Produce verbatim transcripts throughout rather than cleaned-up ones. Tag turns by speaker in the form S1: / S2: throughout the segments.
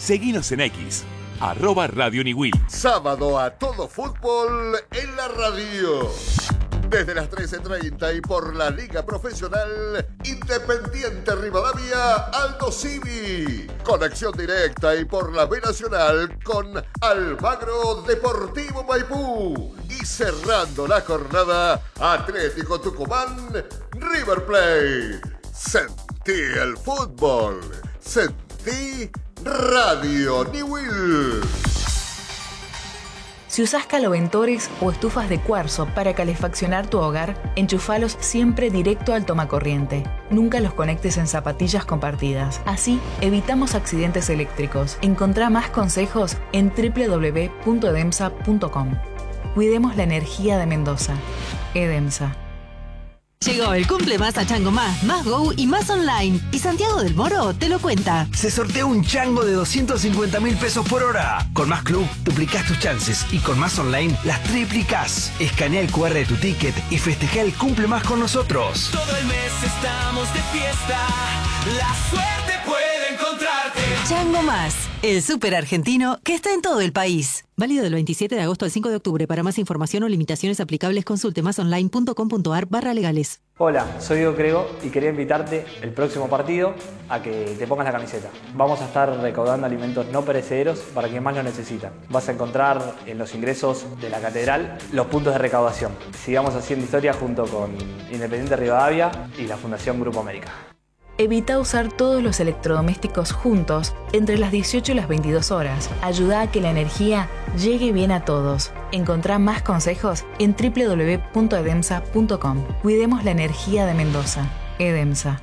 S1: Seguinos en X, arroba Radio Niwil.
S2: Sábado a todo fútbol en la radio. Desde las trece treinta y por la Liga Profesional Independiente Rivadavia Aldo Civi. Conexión directa y por la B Nacional con Almagro Deportivo Maipú. Y cerrando la jornada, Atlético Tucumán River Plate. Sentí el fútbol. Sentí Radio Niwil.
S3: Si usás caloventores o estufas de cuarzo para calefaccionar tu hogar, enchufalos siempre directo al tomacorriente. Nunca los conectes en zapatillas compartidas. Así evitamos accidentes eléctricos. Encontrá más consejos en doble u doble u doble u punto edemsa punto com. Cuidemos la energía de Mendoza. Edemsa.
S4: Llegó el cumple más a Chango Más, Más Go y Más Online. Y Santiago del Moro te lo cuenta.
S5: Se sortea un chango de doscientos cincuenta mil pesos por hora. Con Más Club duplicás tus chances y con Más Online las triplicás. Escanea el cu erre de tu ticket y festeja el cumple más con nosotros.
S6: Todo el mes estamos de fiesta. La suerte puede encontrarte.
S4: Chango Más, el súper argentino que está en todo el país. Válido del veintisiete de agosto al cinco de octubre. Para más información o limitaciones aplicables, consulte másonline punto com punto ar barra legales.
S7: Hola, soy Diego Crego y quería invitarte el próximo partido a que te pongas la camiseta. Vamos a estar recaudando alimentos no perecederos para quienes más lo necesitan. Vas a encontrar en los ingresos de la catedral los puntos de recaudación. Sigamos haciendo historia junto con Independiente Rivadavia y la Fundación Grupo América.
S3: Evita usar todos los electrodomésticos juntos entre las dieciocho y las veintidós horas. Ayuda a que la energía llegue bien a todos. Encontrá más consejos en doble u doble u doble u punto edemsa punto com. Cuidemos la energía de Mendoza. Edemsa.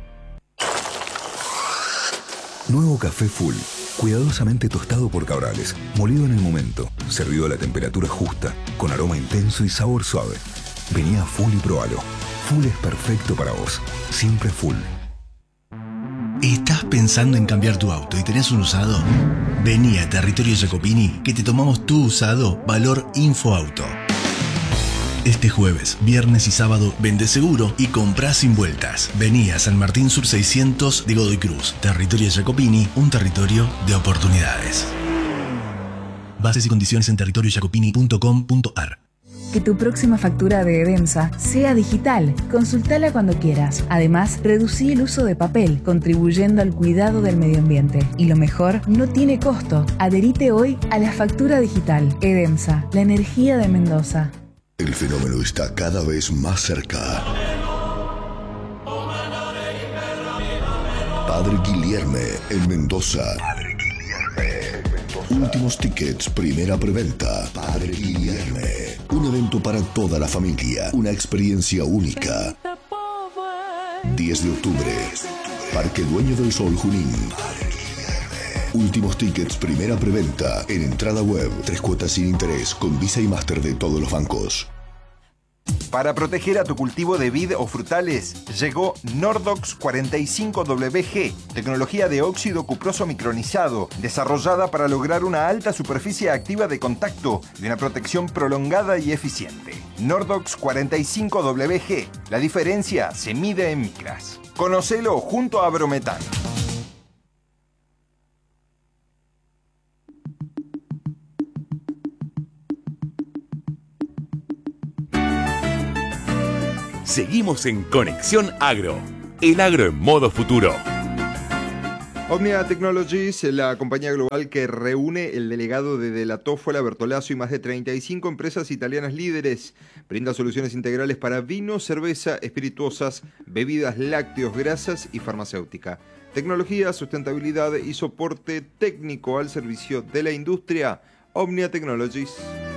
S8: Nuevo café Full. Cuidadosamente tostado por Cabrales. Molido en el momento. Servido a la temperatura justa. Con aroma intenso y sabor suave. Vení a Full y probalo. Full es perfecto para vos. Siempre Full.
S9: ¿Estás pensando en cambiar tu auto y tenés un usado? Vení a Territorio Jacopini que te tomamos tu usado valor Infoauto. Este jueves, viernes y sábado vende seguro y comprá sin vueltas. Vení a San Martín Sur seiscientos de Godoy Cruz. Territorio Jacopini, un territorio de oportunidades. Bases y condiciones en territorio jacopini punto com punto ar.
S3: Que tu próxima factura de Edemsa sea digital. Consultala cuando quieras. Además, reducí el uso de papel, contribuyendo al cuidado del medio ambiente. Y lo mejor, no tiene costo. Adherite hoy a la factura digital. Edemsa, la energía de Mendoza.
S2: El fenómeno está cada vez más cerca. Padre Guilherme en Mendoza. Padre Guilherme. Últimos tickets, primera preventa. Padre Guilherme. Un evento para toda la familia. Una experiencia única. diez de octubre. Parque Dueño del Sol, Junín. Últimos tickets, primera preventa. En entrada web. Tres cuotas sin interés. Con Visa y Master de todos los bancos.
S10: Para proteger a tu cultivo de vid o frutales, llegó Nordox cuarenta y cinco W G, tecnología de óxido cuproso micronizado, desarrollada para lograr una alta superficie activa de contacto y una protección prolongada y eficiente. Nordox cuarenta y cinco W G, la diferencia se mide en micras. Conocelo junto a Brometan.
S1: Seguimos en Conexión Agro, el agro en modo futuro.
S10: Omnia Technologies, la compañía global que reúne el delegado de De la Tófola, Bertolazzo y más de treinta y cinco empresas italianas líderes, brinda soluciones integrales para vino, cerveza, espirituosas, bebidas, lácteos, grasas y farmacéutica. Tecnología, sustentabilidad y soporte técnico al servicio de la industria. Omnia Technologies.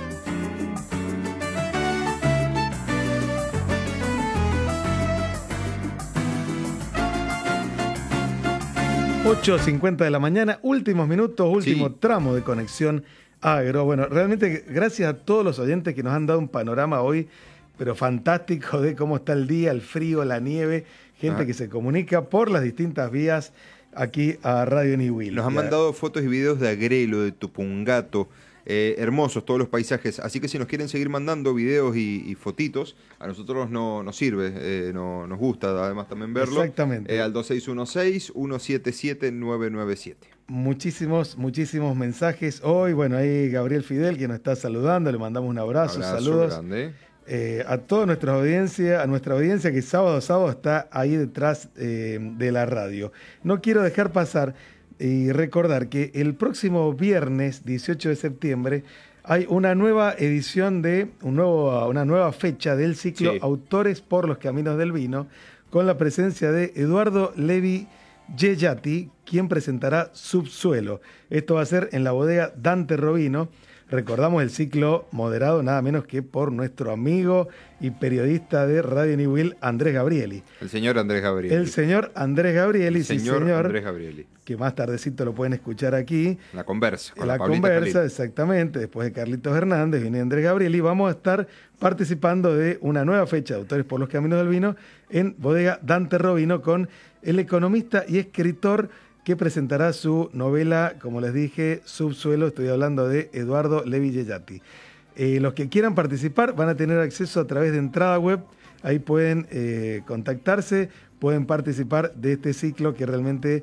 S11: ocho cincuenta de la mañana, últimos minutos, último
S10: Sí.
S11: tramo de Conexión Agro. Bueno, realmente gracias a todos los oyentes que nos han dado un panorama hoy, pero fantástico de cómo está el día, el frío, la nieve, gente
S10: Ah.
S11: que se comunica por las distintas vías aquí a Radio Niwil.
S10: Nos han mandado fotos y videos de Agrelo, de Tupungato, eh, hermosos todos los paisajes, así que si nos quieren seguir mandando videos y, y fotitos, a nosotros no, nos sirve, eh, no, nos gusta además también verlo.
S11: Exactamente.
S10: Eh, al dos seis uno seis, uno siete siete, nueve nueve siete.
S11: Muchísimos, muchísimos mensajes hoy. Bueno, ahí Gabriel Fidel que nos está saludando, le mandamos un abrazo,
S10: Un abrazo
S11: saludos.
S10: grande.
S11: Eh, a toda nuestra audiencia, a nuestra audiencia que sábado a sábado está ahí detrás eh, de la radio. No quiero dejar pasar y recordar que el próximo viernes dieciocho de septiembre hay una nueva edición de, un nuevo, una nueva fecha del ciclo
S10: Sí.
S11: Autores por los Caminos del Vino, con la presencia de Eduardo Levi Yeyati, quien presentará Subsuelo. Esto va a ser en la bodega Dante Robino. Recordamos el ciclo moderado nada menos que por nuestro amigo y periodista de Radio Niwil, Andrés Gabrieli.
S10: El señor Andrés Gabrieli.
S11: El señor Andrés Gabrieli,
S10: El
S11: sí
S10: señor
S11: señor,
S10: Andrés Gabrieli.
S11: que más tardecito lo pueden escuchar aquí.
S10: La conversa. Con
S11: la
S10: la Pablita
S11: conversa,
S10: Khalil.
S11: exactamente. Después de Carlitos Hernández viene Andrés Gabrieli. Vamos a estar participando de una nueva fecha de Autores por los Caminos del Vino en bodega Dante Robino con el economista y escritor que presentará su novela, como les dije, Subsuelo. Estoy hablando de Eduardo Levi Yeyati. Eh, los que quieran participar van a tener acceso a través de entrada web. Ahí pueden eh, contactarse, pueden participar de este ciclo que realmente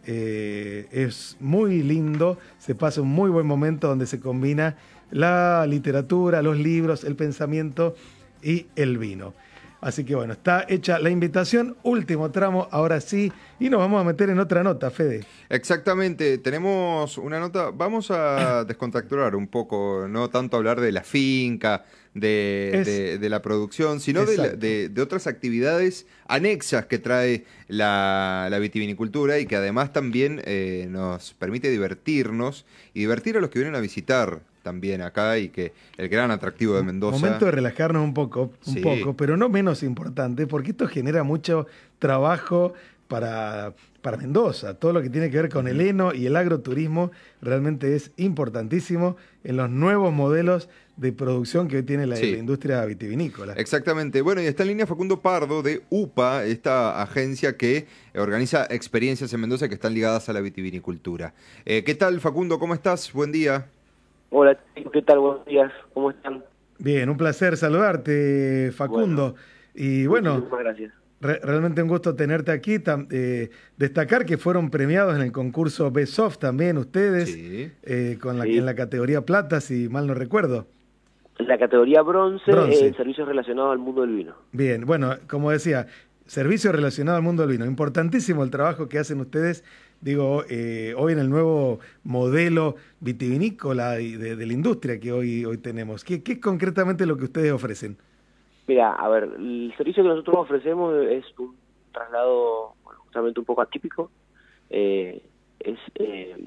S11: eh, es muy lindo. Se pasa un muy buen momento donde se combina la literatura, los libros, el pensamiento y el vino. Así que bueno, está hecha la invitación, último tramo, ahora sí, y nos vamos a meter en otra nota, Fede.
S10: Exactamente, tenemos una nota, vamos a descontracturar un poco, no tanto hablar de la finca, de,
S11: Es-
S10: de, de la producción, sino de, la-
S11: Exacto.
S10: de, de otras actividades anexas que trae la, la vitivinicultura y que además también eh, nos permite divertirnos y divertir a los que vienen a visitar también acá y que el gran atractivo de Mendoza...
S11: Momento de relajarnos un poco, un
S10: Sí.
S11: poco, pero no menos importante, porque esto genera mucho trabajo para, para Mendoza. Todo lo que tiene que ver con el heno y el agroturismo realmente es importantísimo en los nuevos modelos de producción que hoy tiene la,
S10: Sí.
S11: la industria vitivinícola.
S10: Exactamente. Bueno, y está en línea Facundo Pardo de U P A, esta agencia que organiza experiencias en Mendoza que están ligadas a la vitivinicultura. Eh, ¿Qué tal, Facundo? ¿Cómo estás? Buen día.
S12: Hola, chicos, ¿qué tal? Buenos días, ¿cómo están?
S11: Bien, un placer saludarte, Facundo. y bueno,
S12: Muchísimas gracias.
S11: re- realmente un gusto tenerte aquí. Tam- eh, destacar que fueron premiados en el concurso Best of también ustedes,
S10: Sí.
S11: eh, con la,
S12: Sí.
S11: en la categoría plata, si mal no recuerdo.
S12: En la categoría bronce,
S11: Bronce.
S12: en servicios relacionados al mundo del vino.
S11: Bien, bueno, como decía, servicio relacionado al mundo del vino. Importantísimo el trabajo que hacen ustedes, digo, eh, hoy en el nuevo modelo vitivinícola y de, de la industria que hoy, hoy tenemos. ¿Qué, ¿Qué es concretamente lo que ustedes ofrecen?
S12: Mira, a ver, el servicio que nosotros ofrecemos es un traslado bueno, justamente un poco atípico. Eh, es eh,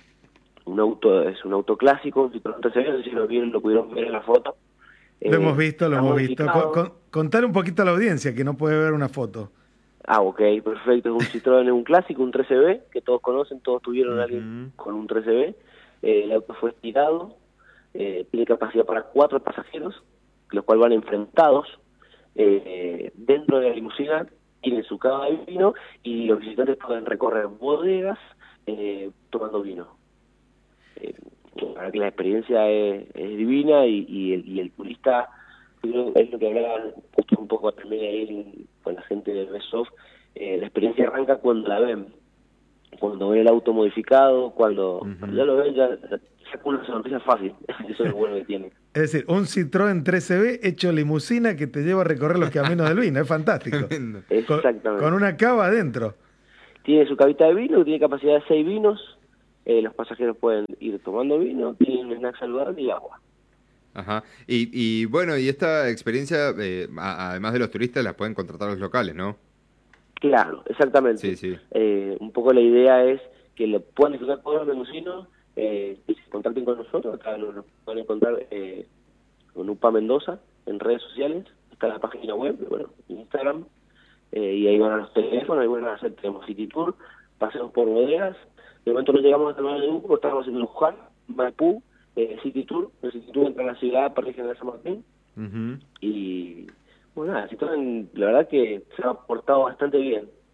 S12: un auto es un auto clásico, un Citroën T C V, no sé si lo vieron, lo pudieron ver en la foto.
S11: Lo
S12: Eh,
S11: hemos visto, lo
S12: está
S11: hemos visto.
S12: modificado.
S11: Con, con- contar un poquito a la audiencia que no puede ver una foto.
S12: Ah, ok, perfecto. Es un Citroën, un clásico, un tres C V, que todos conocen, todos tuvieron a alguien con un tres C V. Eh, el auto fue estirado, eh, tiene capacidad para cuatro pasajeros, los cuales van enfrentados. Eh, dentro de la limusina tienen su cava de vino y los visitantes pueden recorrer bodegas eh, tomando vino. Eh, la verdad que la experiencia es, es divina y, y, el, y el turista, yo creo que es lo que hablaba justo un poco también ahí con la gente de Besoft, eh, la experiencia arranca cuando la ven, cuando ven el auto modificado, cuando, cuando ya lo ven, ya, ya saca una sonrisa fácil, eso es lo bueno que tiene.
S11: Es decir, un Citroën tres C V hecho limusina que te lleva a recorrer los caminos del vino. Es fantástico. Con,
S12: Exactamente.
S11: con una cava adentro.
S12: Tiene su cavita de vino, tiene capacidad de seis vinos, eh, los pasajeros pueden ir tomando vino, tienen un snack saludable y agua.
S10: Ajá. Y, y bueno, y esta experiencia, eh, a- además de los turistas, la pueden contratar los locales, ¿no?
S12: Claro, exactamente.
S10: Sí, sí.
S12: Eh, un poco la idea es que lo puedan disfrutar todos los mendocinos, eh, que se contacten con nosotros, acá nos, nos pueden encontrar eh, con U P A Mendoza en redes sociales, está la página web, bueno, Instagram, eh, y ahí van a los teléfonos, ahí van a hacer, tenemos City Tour, paseos por bodegas. De momento no llegamos hasta el mar de Uco, estamos haciendo Luján, Maipú, eh, City Tour, el City Tour entra a la ciudad, Parque General San Martín,
S10: Ujú.
S12: y bueno, nada, Citroën, la verdad que se ha portado bastante bien.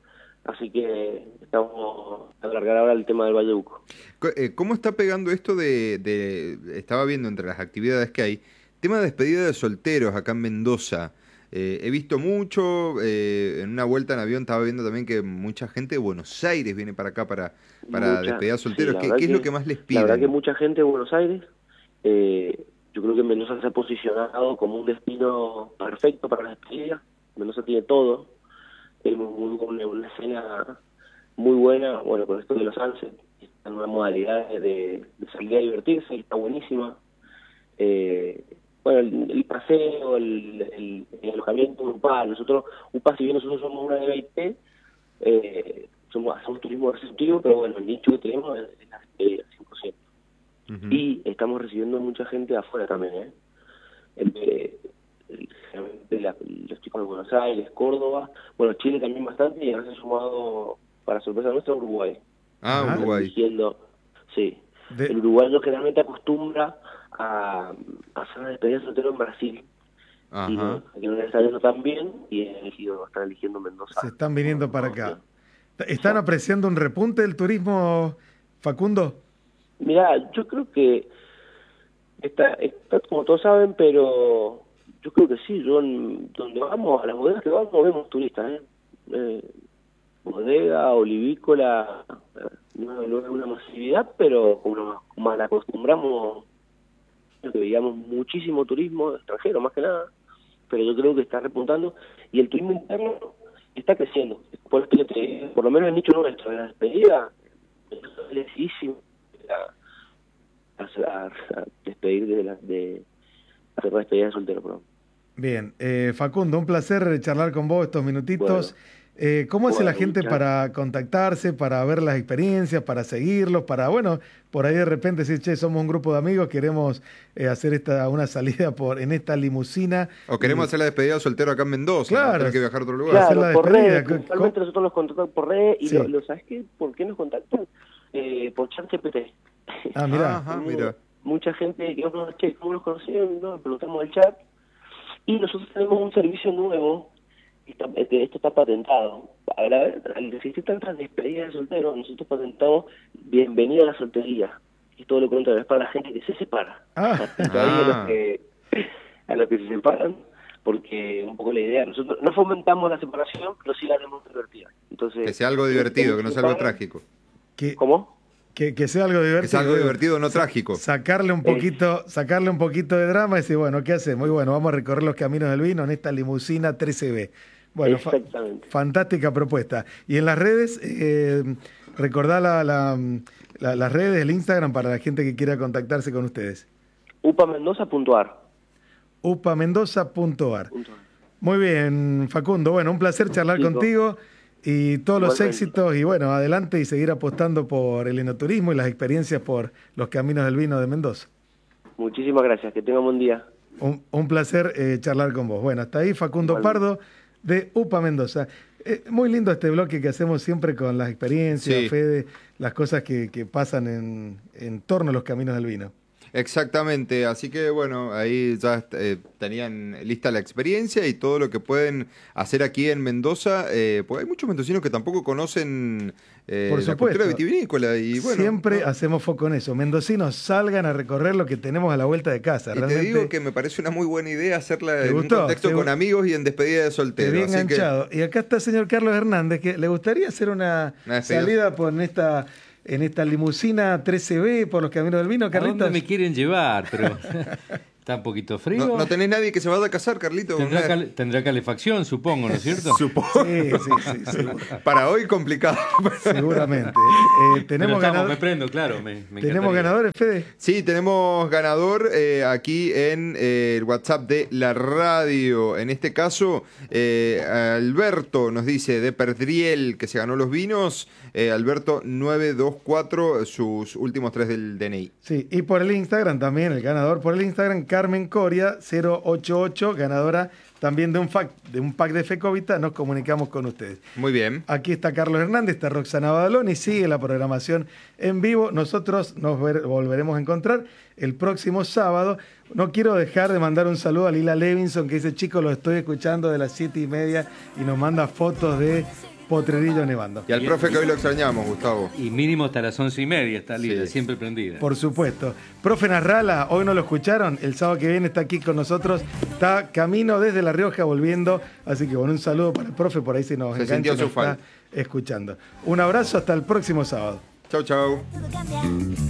S12: así que estamos a alargar ahora el tema del Valle de Uco.
S10: ¿Cómo está pegando esto de, de, estaba viendo entre las actividades que hay, tema de despedida de solteros acá en Mendoza? Eh, he visto mucho, eh, en una vuelta en avión estaba viendo también que mucha gente de Buenos Aires viene para acá para, para
S12: Mucha,
S10: despedida de solteros.
S12: sí,
S10: ¿Qué,
S12: ¿qué
S10: es lo que más les piden?
S12: La verdad que mucha gente de Buenos Aires, eh, yo creo que Mendoza se ha posicionado como un destino perfecto para la despedida. Mendoza tiene todo, tenemos una, una escena muy buena, bueno, con esto de los Sunset, está en una modalidad de, de salir a divertirse, está buenísima. Eh, bueno, el, el paseo, el, el, el alojamiento grupal, nosotros, U P A, si bien nosotros somos una de veinte, eh, somos, hacemos turismo receptivo, pero bueno, el nicho que tenemos es, es la despedida, cien por ciento. Uh-huh. Y estamos recibiendo mucha gente de afuera también, ¿eh? El, el, el, la, los chicos de Buenos Aires, Córdoba, bueno, Chile también bastante, y ahora se ha sumado, para sorpresa nuestra, Uruguay.
S10: Ah, Uruguay.
S12: Diciendo, sí.
S11: De...
S12: El uruguayo generalmente acostumbra a, a hacer una despedida soltero en Brasil.
S10: Ajá.
S12: Y no, aquí no le está yendo tan bien y han elegido, están eligiendo Mendoza.
S11: Se están viniendo para acá. ¿Están apreciando un repunte del turismo, Facundo?
S12: Mira, yo creo que está, está como todos saben, pero yo creo que sí. Yo en, donde vamos, a las bodegas que vamos, vemos turistas, ¿eh? eh bodega, olivícola, no, no es una masividad, pero como, como la acostumbramos, que veíamos muchísimo turismo extranjero, más que nada, pero yo creo que está repuntando, y el turismo interno está creciendo. Por esto, por lo menos el nicho nuestro, de la despedida, es lejísimo a, a, a despedir de la, de hacer la despedida de soltero, perdón.
S11: Bien, eh, Facundo, un placer charlar con vos estos minutitos. Bueno. Eh, ¿Cómo hace
S12: bueno,
S11: la gente
S12: muchas...
S11: para contactarse, para ver las experiencias, para seguirlos, para, bueno, por ahí de repente decir, che, somos un grupo de amigos, queremos eh, hacer esta una salida por en esta limusina?
S10: O queremos y... hacer la despedida de soltero acá en Mendoza,
S11: claro,
S10: no tener que viajar a otro lugar.
S12: Claro,
S11: hacer la
S12: por
S11: despedida.
S12: redes, principalmente nosotros nos contactamos por redes, y
S11: sí.
S12: lo, lo, ¿sabes qué? ¿Por qué nos contactan? Eh, por ChatGPT.
S11: Ah, mira.
S10: Ajá, mira.
S12: Mucha gente que nos che, ¿cómo los conocieron? No, preguntamos el chat. Y nosotros tenemos un servicio nuevo, esto está patentado. A ver, a ver, al existir tantas despedidas de solteros, nosotros patentamos bienvenida a la soltería. Y todo lo contrario, es para la gente que se separa.
S11: Ah.
S12: A, los que, a los que se separan, porque un poco la idea, nosotros no fomentamos la separación, pero sí la haremos divertida. Entonces,
S10: que sea algo divertido, que no sea algo trágico.
S11: Que,
S12: ¿Cómo?
S11: Que, que sea algo divertido.
S10: Que sea algo divertido, no trágico.
S11: Sacarle un poquito, sacarle un poquito de drama y decir, bueno, ¿qué hacemos? Y bueno, vamos a recorrer los caminos del vino en esta limusina trece B. Bueno, fa fantástica propuesta. Y en las redes, eh, recordá la, la, la, las redes, el Instagram para la gente que quiera contactarse con ustedes.
S12: upamendoza punto ar.
S11: upamendoza punto ar. Muy bien, Facundo. Bueno, un placer charlar Chico. contigo y todos los Igualmente. éxitos. Y bueno, adelante y seguir apostando por el enoturismo y las experiencias por los caminos del vino de Mendoza.
S12: Muchísimas gracias. Que tenga un buen día.
S11: Un, un placer eh, charlar con vos. Bueno, hasta ahí Facundo Igualmente. Pardo, de U P A Mendoza. Eh, muy lindo este bloque que hacemos siempre con las experiencias, sí. Fede, las cosas que, que pasan en, en torno a los caminos del vino.
S10: Exactamente, así que bueno, ahí ya eh, tenían lista la experiencia y todo lo que pueden hacer aquí en Mendoza, eh, pues hay muchos mendocinos que tampoco conocen eh,
S11: Por
S10: la cultura vitivinícola. Y bueno,
S11: siempre
S10: ¿no?
S11: hacemos foco en eso, mendocinos salgan a recorrer lo que tenemos a la vuelta de casa.
S10: Y
S11: Realmente,
S10: te digo que me parece una muy buena idea hacerla en
S11: gustó?
S10: un contexto con amigos y en despedida de soltero.
S11: Te vi enganchado.
S10: Que...
S11: Y acá está el señor Carlos Hernández, que le gustaría hacer una, una salida por esta... en esta limusina trece B por los caminos del vino, Carlitos.
S13: ¿A dónde me quieren llevar? Pero está un poquito frío.
S10: ¿No, no tenés nadie que se vaya a casar, Carlito?
S13: Tendrá, cal, tendrá calefacción, supongo, ¿no es cierto?
S10: Supongo.
S11: Sí, sí, sí. sí.
S10: Para hoy complicado.
S11: Seguramente. Eh, tenemos ganadores.
S13: Me prendo, claro. Me, me
S11: ¿Tenemos ganadores, Fede?
S10: Sí, tenemos ganador eh, aquí en eh, el WhatsApp de la radio. En este caso, eh, Alberto nos dice de Perdriel que se ganó los vinos. Eh, Alberto nueve dos cuatro, sus últimos tres del D N I.
S11: Sí, y por el Instagram también, el ganador por el Instagram, Carmen Coria cero ocho ocho, ganadora también de un, fac, de un pack de Fecovita, nos comunicamos con ustedes.
S10: Muy bien.
S11: Aquí está Carlos Hernández, está Roxana Badaloni, sigue la programación en vivo. Nosotros nos ver, volveremos a encontrar el próximo sábado. No quiero dejar de mandar un saludo a Lila Levinson, que dice, chicos, lo estoy escuchando de las siete y media y nos manda fotos de Potrerillo nevando.
S10: Y al profe que hoy lo extrañamos, Gustavo.
S13: Y mínimo hasta las once y media está libre,
S10: Sí.
S13: siempre prendida.
S11: Por supuesto. Profe Narrala, hoy no lo escucharon, el sábado que viene está aquí con nosotros, está camino desde La Rioja volviendo, así que bueno, un saludo para el profe, por ahí se nos
S10: Se
S11: engancha,
S10: sintió
S11: nos
S10: su
S11: está
S10: falta.
S11: escuchando. Un abrazo, hasta el próximo sábado.
S10: Chau, chau.
S14: Todo cambia.